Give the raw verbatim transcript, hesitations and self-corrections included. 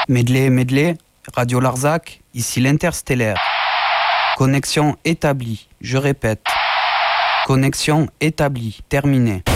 Medley, Medley, Radio Larzac, ici l'Interstellaire. Connexion établie, je répète. Connexion établie, terminée.